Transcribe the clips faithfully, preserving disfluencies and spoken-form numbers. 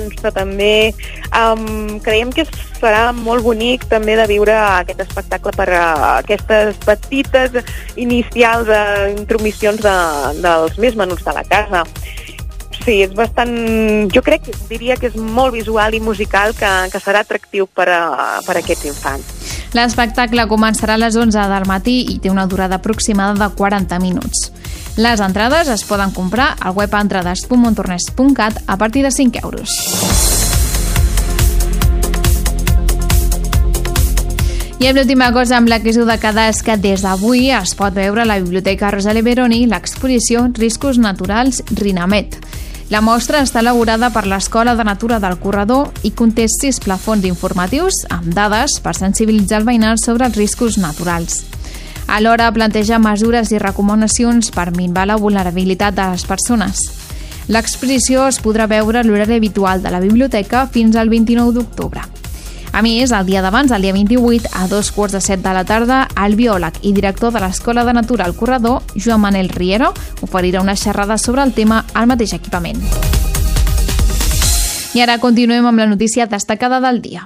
dansa també. Um, creiem que serà molt bonic també de viure aquest espectacle per uh, aquestes petites inicials uh, intromissions de, dels més menuts de la casa. Sí, és bastant... Jo crec, diria que és molt visual i musical, que, que serà atractiu per a, per a aquests infants. L'espectacle començarà a les onze del matí i té una durada aproximada de quaranta minuts. Les entrades es poden comprar al web entrades punt montornès punt cat a partir de cinc euros. I l'última cosa amb la que us heu de quedar és que des d'avui es pot veure a la Biblioteca Rosa Leveroni l'exposició Riscos Naturals RINAMET. La mostra està elaborada per l'Escola de Natura del Corredor i conté sis plafons informatius amb dades per sensibilitzar el veïnat sobre els riscos naturals. Alhora planteja mesures i recomanacions per minvar la vulnerabilitat de les persones. L'exposició es podrà veure a l'horari habitual de la biblioteca fins al vint-i-nou d'octubre. A més, el dia d'abans, el dia vint-i-vuit, a dos quarts de set de la tarda, el biòleg i director de l'Escola de Natura al Corredor, Joan Manel Riero, oferirà una xerrada sobre el tema al mateix equipament. I ara continuem amb la notícia destacada del dia.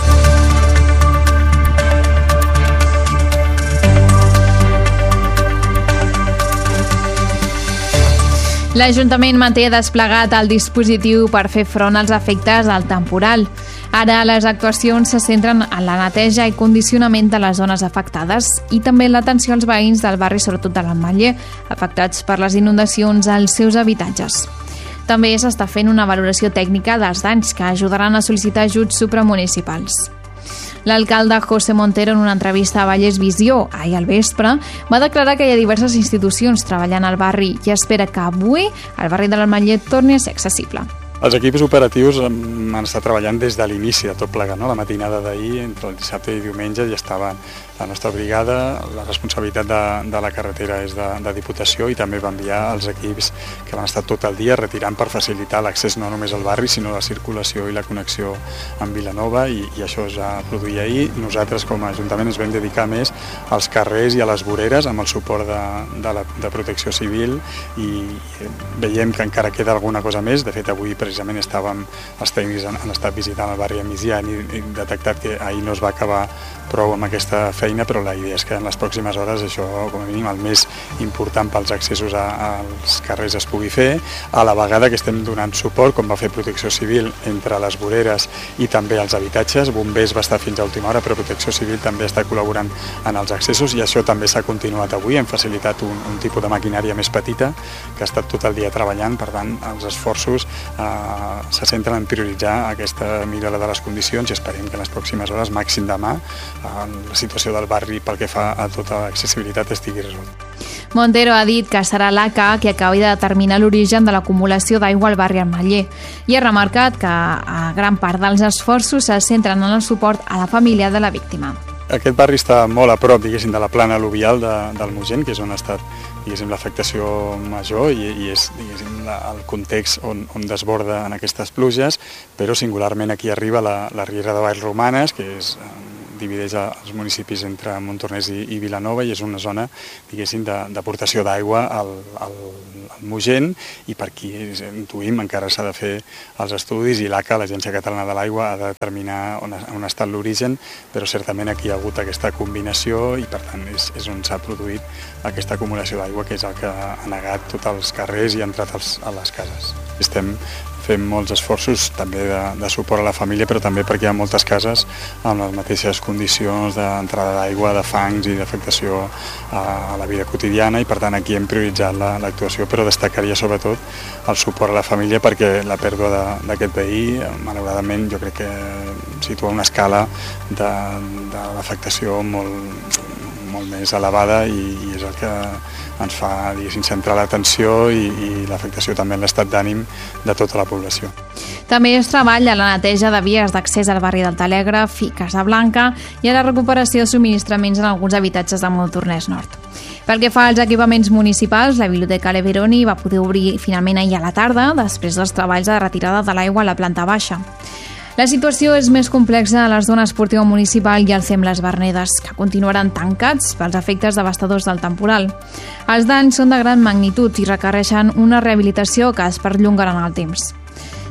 L'Ajuntament manté desplegat el dispositiu per fer front als efectes del temporal. Ara les actuacions se centren en la neteja i condicionament de les zones afectades i també en l'atenció als veïns del barri, sobretot de l'Ametller, afectats per les inundacions als seus habitatges. També s'està fent una valoració tècnica dels danys que ajudaran a sol·licitar ajuts supramunicipals. L'alcalde José Montero, en una entrevista a Vallès Visió ahir al vespre, va declarar que hi ha diverses institucions treballant al barri i espera que avui el barri de l'Ametller torni a ser accessible. Els equips operatius han estat treballant des de l'inici de tot plegat, no? La matinada d'ahir, entre el dissabte i diumenge, ja estava la nostra brigada. La responsabilitat de, de la carretera és de, de Diputació i també va enviar els equips que van estar tot el dia retirant per facilitar l'accés no només al barri, sinó la circulació i la connexió amb Vilanova, i, i això es va produir ahir. Nosaltres, com a Ajuntament, ens vam dedicar més als carrers i a les voreres amb el suport de, de, la, de Protecció Civil, i veiem que encara queda alguna cosa més. De fet, avui precisament estàvem, els tècnics han, han estat visitant el barri a migdia i hem detectat que ahir no es va acabar prou amb aquesta feina, però la idea és que en les pròximes hores això, com a mínim, el més important pels accessos a, als carrers es pugui fer, a la vegada que estem donant suport, com va fer Protecció Civil, entre les voreres i també els habitatges. Bombers va estar fins a última hora, però Protecció Civil també està col·laborant en els accessos, i això també s'ha continuat avui. Hem facilitat un, un tipus de maquinària més petita que ha estat tot el dia treballant. Per tant, els esforços eh, se centren en prioritzar aquesta millora de les condicions, i esperem que en les pròximes hores, màxim demà, la situació del barri pel que fa a tota l'accessibilitat estigui resolta. Montero ha dit que serà l'A C A qui acabi de determinar l'origen de l'acumulació d'aigua al barri Ametller, i ha remarcat que a gran part dels esforços se centren en el suport a la família de la víctima. Aquest barri està molt a prop, diguéssim, de la plana al·luvial de, del Mogent, que és on ha estat, diguéssim, l'afectació major, i, i és, diguéssim, la, el context on, on desborda en aquestes pluges, però singularment aquí arriba la, la riera de Vallromanes, que és divideix els municipis entre Montornès i, i Vilanova, i és una zona, diguéssim, d'aportació d'aigua al, al, al Mogent, i per aquí intuïm encara s'ha de fer els estudis, i l'A C A, l'Agència Catalana de l'Aigua, ha de determinar on, on ha estat l'origen, però certament aquí hi ha hagut aquesta combinació, i per tant és, és on s'ha produït aquesta acumulació d'aigua, que és el que ha negat tots els carrers i ha entrat als, a les cases. Estem fem molts esforços també de, de suport a la família, però també perquè hi ha moltes cases amb les mateixes condicions d'entrada d'aigua, de fangs i d'afectació a, a la vida quotidiana, i per tant aquí hem prioritzat l'actuació, però destacaria sobretot el suport a la família, perquè la pèrdua d'aquest veí, malauradament, jo crec que situa una escala de, de l'afectació molt, molt més elevada, i, i és el que ens fa, diguéssim, centrar l'atenció i, i l'afectació també en l'estat d'ànim de tota la població. També es treballa la neteja de vies d'accés al barri del Telègraf i Casablanca, i a la recuperació de subministraments en alguns habitatges de Montornès Nord. Pel que fa als equipaments municipals, la Biblioteca Leveroni va poder obrir finalment ahir a la tarda, després dels treballs de retirada de l'aigua a la planta baixa. La situació és més complexa a la zona esportiva municipal i al C E M Les Vernedes, que continuaran tancats pels efectes devastadors del temporal. Els danys són de gran magnitud i requereixen una rehabilitació que es perllongarà en el temps.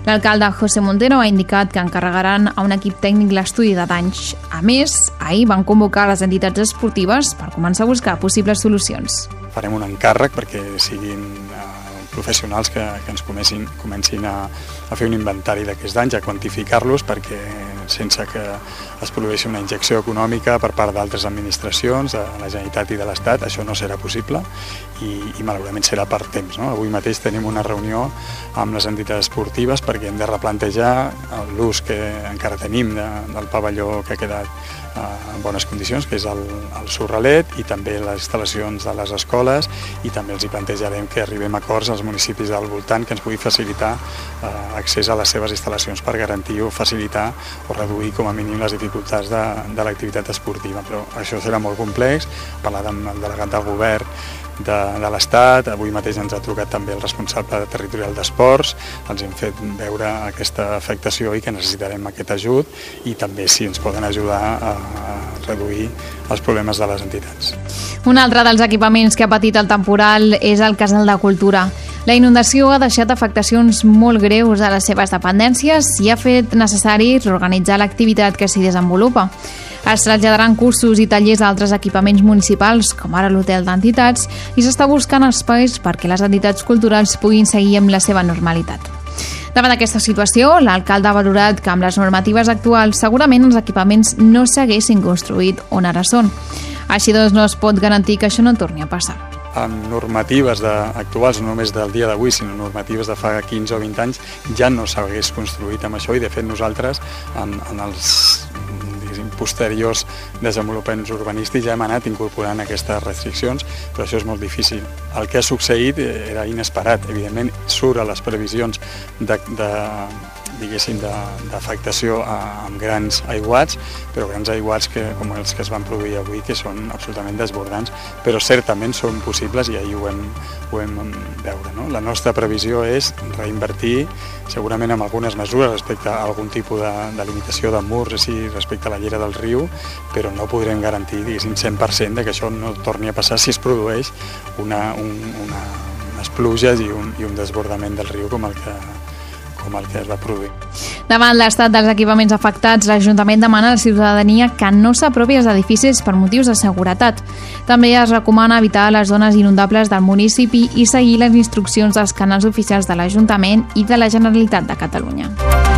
L'alcalde José Montero ha indicat que encarregaran a un equip tècnic l'estudi de danys. A més, ahir van convocar les entitats esportives per començar a buscar possibles solucions. Farem un encàrrec perquè siguin professionals que, que ens comencin, comencin a, a fer un inventari d'aquests danys, a quantificar-los, perquè sense que es produeixi una injecció econòmica per part d'altres administracions, de la Generalitat i de l'Estat, això no serà possible i, i malauradament serà per temps. No? Avui mateix tenim una reunió amb les entitats esportives perquè hem de replantejar l'ús que encara tenim de, del pavelló que ha quedat en bones condicions, que és el, el Sorralet, i també les instal·lacions de les escoles, i també els hi plantejarem que arribem a acords als municipis del voltant que ens pugui facilitar eh, accés a les seves instal·lacions per garantir o facilitar o reduir com a mínim les dificultats de, de l'activitat esportiva. Però això serà molt complex, parlar amb el delegat del govern de, de l'Estat, avui mateix ens ha trucat també el responsable territorial d'esports, els hem fet veure aquesta afectació i que necessitarem aquest ajut i també si ens poden ajudar a, a reduir els problemes de les entitats. Un altre dels equipaments que ha patit el temporal és el Casal de Cultura. La inundació ha deixat afectacions molt greus a les seves dependències i ha fet necessari reorganitzar l'activitat que s'hi desenvolupa. Es traslladaran cursos i tallers a altres equipaments municipals, com ara l'hotel d'entitats, i s'està buscant espais perquè les entitats culturals puguin seguir amb la seva normalitat. Davant d'aquesta situació, l'alcalde ha valorat que amb les normatives actuals segurament els equipaments no s'haguessin construït on ara són. Així doncs no es pot garantir que això no torni a passar. Amb normatives de, actuals, no només del dia d'avui, sinó normatives de fa quinze o vint anys, ja no s'hagués construït amb això i de fet nosaltres en, en els posteriors desenvolupaments urbanístics ja hem anat incorporant aquestes restriccions, però això és molt difícil. El que ha succeït era inesperat, evidentment surt a les previsions de, de diguéssim, d'afectació amb grans aiguats, però grans aiguats que, com els que es van produir avui, que són absolutament desbordants, però certament són possibles i ahir ho hem, ho hem veure. No? La nostra previsió és reinvertir segurament amb algunes mesures respecte a algun tipus de, de limitació de murs, així, respecte a la llera del riu, però no podrem garantir, diguéssim, cent per cent de que això no torni a passar si es produeix una, un, una, unes pluges i un, i un desbordament del riu com el que com el que es va produir. Davant l'estat dels equipaments afectats, l'Ajuntament demana a la ciutadania que no s'apropi als edificis per motius de seguretat. També es recomana evitar les zones inundables del municipi i seguir les instruccions dels canals oficials de l'Ajuntament i de la Generalitat de Catalunya.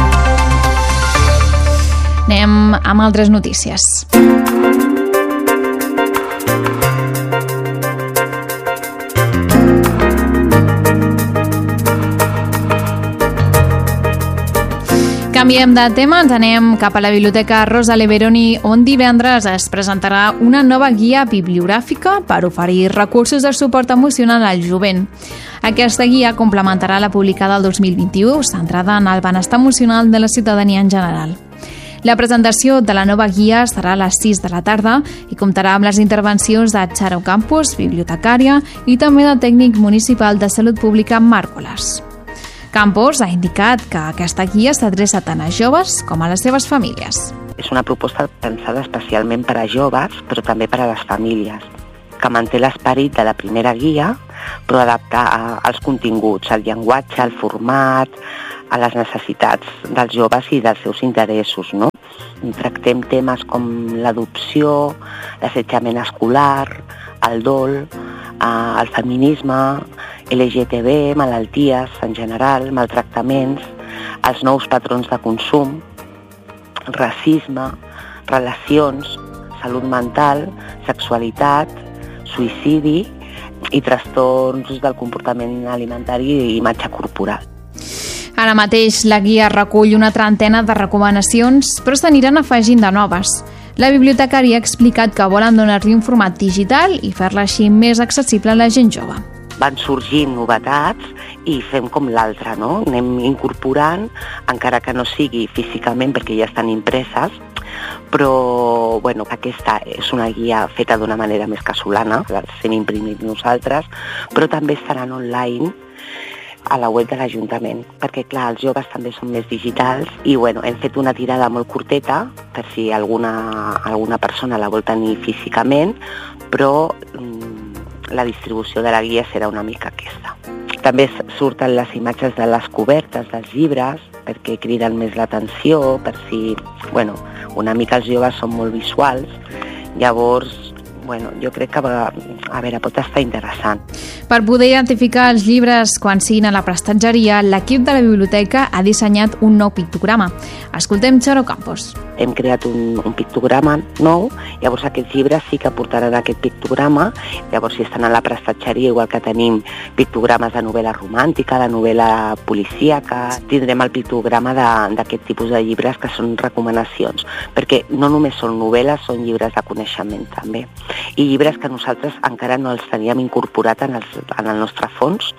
Anem amb altres notícies. Canviem de tema, ens anem cap a la Biblioteca Rosa Leveroni, on divendres es presentarà una nova guia bibliogràfica per oferir recursos de suport emocional al jovent. Aquesta guia complementarà la publicada el dos mil vint-i-u, centrada en el benestar emocional de la ciutadania en general. La presentació de la nova guia estarà a les sis de la tarda i comptarà amb les intervencions de Charo Campos, bibliotecària, i també del tècnic municipal de Salut Pública, Marc Olàs. Campos ha indicat que aquesta guia s'adreça tant a joves com a les seves famílies. És una proposta pensada especialment per a joves, però també per a les famílies, que manté l'esperit de la primera guia, però adapta als continguts, al llenguatge, al format, a les necessitats dels joves i dels seus interessos, no? Tractem temes com l'adopció, l'assetjament escolar, el dol, el feminisme, L G T B, malalties en general, maltractaments, els nous patrons de consum, racisme, relacions, salut mental, sexualitat, suïcidi i trastorns del comportament alimentari i imatge corporal. Ara mateix la guia recull una trentena de recomanacions, però s'aniran afegint de noves. La bibliotecària ha explicat que volen donar-li un format digital i fer-la així més accessible a la gent jove. Van sorgint novetats i fem com l'altra, no? Anem incorporant, encara que no sigui físicament perquè ja estan impreses, però bueno, aquesta és una guia feta d'una manera més casolana, l'estem imprimint nosaltres, però també estaran online a la web de l'Ajuntament, perquè clar, els joves també són més digitals i bueno, hem fet una tirada molt curteta per si alguna, alguna persona la vol tenir físicament, però mm, la distribució de la guia serà una mica aquesta. També surten les imatges de les cobertes dels llibres, perquè criden més l'atenció, per si, bueno, una mica els joves són molt visuals, llavors, bueno, jo crec que, a veure, pot estar interessant. Per poder identificar els llibres quan siguin a la prestatgeria, l'equip de la biblioteca ha dissenyat un nou pictograma. Escoltem Charo Campos. Hem creat un, un pictograma nou, llavors aquests llibres sí que portaran aquest pictograma, llavors si estan a la prestatgeria, igual que tenim pictogrames de novel·la romàntica, de novel·la policíaca, tindrem el pictograma d'aquest tipus de llibres que són recomanacions, perquè no només són novel·les, són llibres de coneixement també, i llibres que nosaltres encara no els teníem incorporat en, els, en el nostre fons,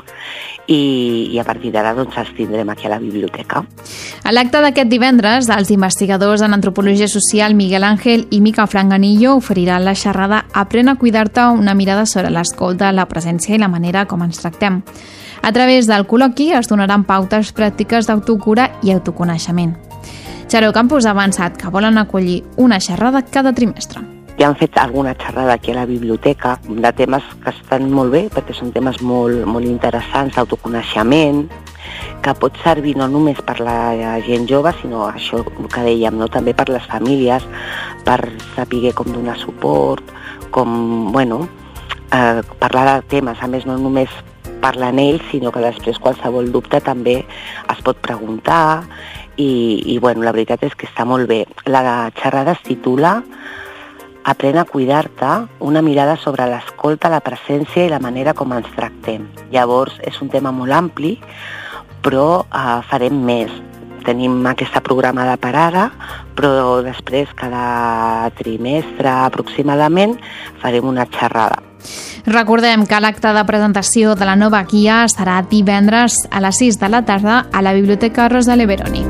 i, i a partir d'ara doncs, els tindrem aquí a la biblioteca. A l'acte d'aquest divendres, els investigadors en antropologia social Miguel Ángel i Mica Franganillo oferiran la xerrada Aprèn a cuidar-te, una mirada sobre l'escolta, la presència i la manera com ens tractem. A través del col·loqui es donaran pautes pràctiques d'autocura i autoconeixement. Charo Campos ha avançat que volen acollir una xerrada cada trimestre. Ja han fet alguna xerrada aquí a la biblioteca de temes que estan molt bé, perquè són temes molt, molt interessants, d'autoconeixement, que pot servir no només per la gent jove, sinó això que dèiem, no? També per les famílies, per saber com donar suport, com, bueno, eh, parlar de temes, a més no només parlen ells, sinó que després qualsevol dubte també es pot preguntar, i, i bueno, la veritat és que està molt bé. La xerrada es titula Aprèn a cuidar-te, una mirada sobre l'escolta, la presència i la manera com ens tractem. Llavors, és un tema molt ampli, però eh, farem més. Tenim aquesta programada per ara, però després, cada trimestre aproximadament, farem una xerrada. Recordem que l'acte de presentació de la nova guia serà divendres a les sis de la tarda a la Biblioteca Rosa Leveroni.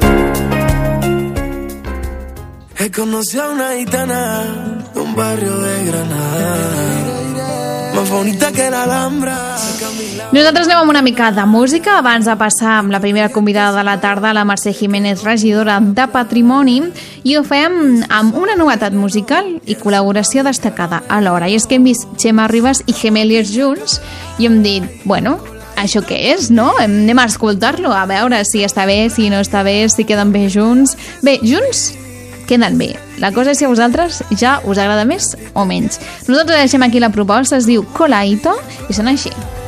He conocido a una gitana de un barrio de Granada, más bonita que la Alhambra. Nosaltres anem amb una mica de música abans de passar amb la primera convidada de la tarda, la Mercè Jiménez, regidora de Patrimoni, i ho fem amb una novetat musical i col·laboració destacada alhora. I és que hem vist Txema Ribas i Gemeliers junts i hem dit, bueno, això què és, no? Anem a escoltar-lo, a veure si està bé, si no està bé, si queden bé junts. Bé, junts queden bé. La cosa és si a vosaltres ja us agrada més o menys. Nosaltres deixem aquí la proposta, es diu Colaito i sona així.